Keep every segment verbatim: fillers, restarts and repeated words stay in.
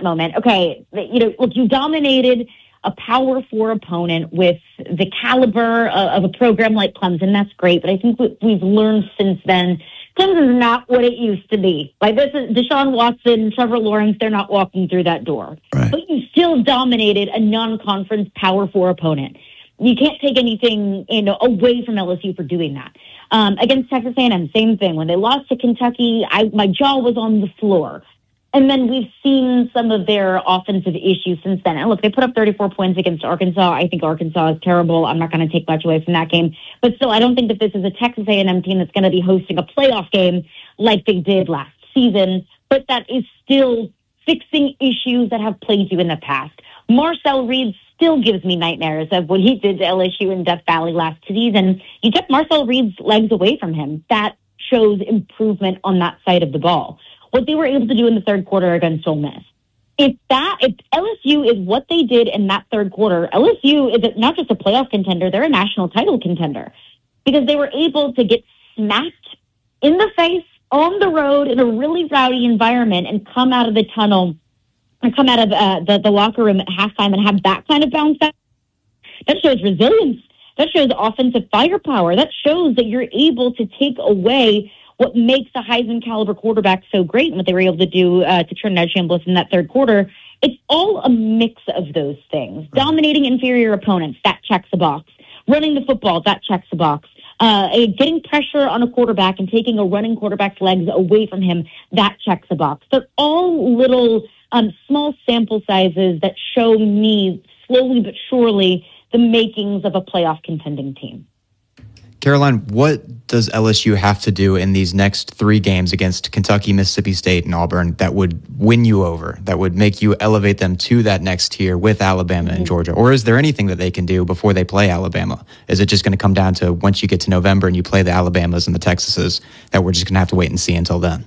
moment. Okay, you know, look, you dominated a Power Four opponent with the caliber of, of a program like Clemson. That's great, but I think what we've learned since then, Clemson's not what it used to be. Like this is Deshaun Watson, Trevor Lawrence. They're not walking through that door. Right. But you still dominated a non-conference Power Four opponent. You can't take anything, you know, away from L S U for doing that. Um, against Texas A and M, same thing. When they lost to Kentucky, I, my jaw was on the floor. And then we've seen some of their offensive issues since then. And look, they put up thirty-four points against Arkansas. I think Arkansas is terrible. I'm not going to take much away from that game. But still, I don't think that this is a Texas A and M team that's going to be hosting a playoff game like they did last season. But that is still fixing issues that have plagued you in the past. Marcel Reed still gives me nightmares of what he did to L S U in Death Valley last season. You took Marcel Reed's legs away from him. That shows improvement on that side of the ball. What they were able to do in the third quarter against Ole Miss. If that, if L S U is what they did in that third quarter, L S U is not just a playoff contender, they're a national title contender. Because they were able to get smacked in the face, on the road, in a really rowdy environment, and come out of the tunnel, and come out of uh, the, the locker room at halftime and have that kind of bounce back. That shows resilience. That shows offensive firepower. That shows that you're able to take away what makes a Heisman caliber quarterback so great and what they were able to do uh, to Trinidad Chambliss in that third quarter. It's all a mix of those things. Right. Dominating inferior opponents, that checks a box. Running the football, that checks a box. Uh, getting pressure on a quarterback and taking a running quarterback's legs away from him, that checks a box. They're all little um, small sample sizes that show me slowly but surely the makings of a playoff contending team. Caroline, what does L S U have to do in these next three games against Kentucky, Mississippi State, and Auburn that would win you over, that would make you elevate them to that next tier with Alabama and Georgia? Or is there anything that they can do before they play Alabama? Is it just going to come down to once you get to November and you play the Alabamas and the Texases that we're just going to have to wait and see until then?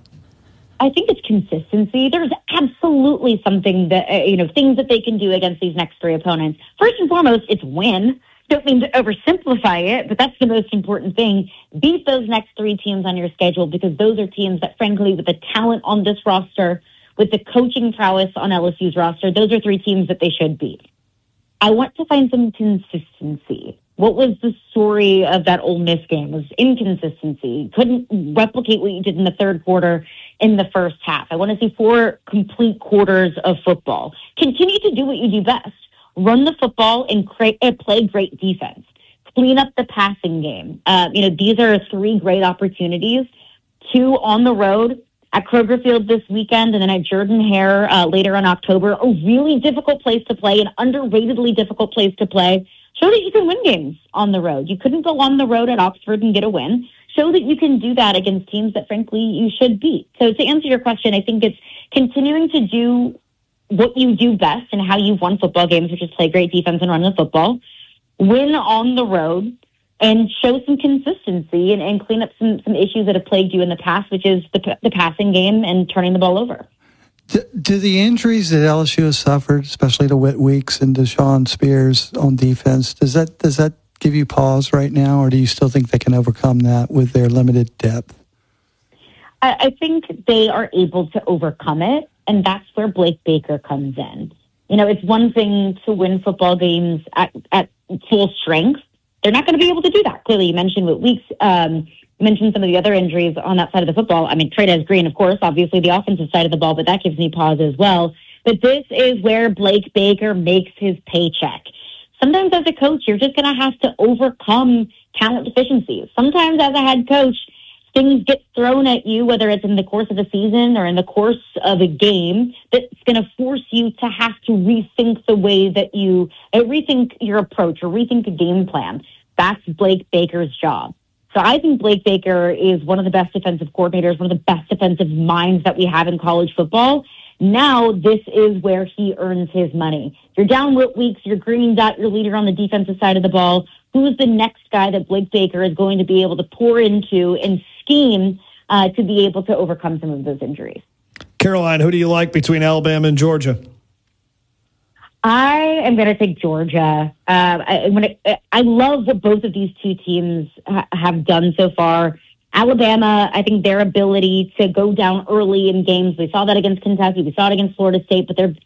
I think it's consistency. There's absolutely something that, uh, you know, things that they can do against these next three opponents. First and foremost, it's win. Don't mean to oversimplify it, but that's the most important thing. Beat those next three teams on your schedule because those are teams that, frankly, with the talent on this roster, with the coaching prowess on L S U's roster, those are three teams that they should beat. I want to find some consistency. What was the story of that Ole Miss game? It was inconsistency. Couldn't replicate what you did in the third quarter in the first half. I want to see four complete quarters of football. Continue to do what you do best. Run the football and, create, and play great defense. Clean up the passing game. Uh, you know, these are three great opportunities. Two on the road at Kroger Field this weekend and then at Jordan-Hare uh, later in October. A really difficult place to play, an underratedly difficult place to play. Show that you can win games on the road. You couldn't go on the road at Oxford and get a win. Show that you can do that against teams that, frankly, you should beat. So to answer your question, I think it's continuing to do what you do best and how you've won football games, which is play great defense and run the football, win on the road, and show some consistency and, and clean up some, some issues that have plagued you in the past, which is the, the passing game and turning the ball over. Do, do the injuries that L S U has suffered, especially to Whit Weeks and Deshaun Spears on defense, does that does that give you pause right now, or do you still think they can overcome that with their limited depth? I, I think they are able to overcome it. And that's where Blake Baker comes in. You know, it's one thing to win football games at, at full strength. They're not going to be able to do that. Clearly, you mentioned Whit Weeks. Um, you mentioned some of the other injuries on that side of the football. I mean, Trey'Dez Green, of course, obviously the offensive side of the ball, but that gives me pause as well. But this is where Blake Baker makes his paycheck. Sometimes as a coach, you're just going to have to overcome talent deficiencies. Sometimes as a head coach, things get thrown at you, whether it's in the course of a season or in the course of a game, that's going to force you to have to rethink the way that you, uh, rethink your approach or rethink a game plan. That's Blake Baker's job. So I think Blake Baker is one of the best defensive coordinators, one of the best defensive minds that we have in college football. Now this is where he earns his money. You're down Whit Weeks, you're green dot, your leader on the defensive side of the ball. Who's the next guy that Blake Baker is going to be able to pour into and scheme uh, to be able to overcome some of those injuries? Caroline, who do you like between Alabama and Georgia? I am going to take Georgia. Uh, I, when it, I love what both of these two teams ha- have done so far. Alabama, I think their ability to go down early in games, we saw that against Kentucky, we saw it against Florida State, but their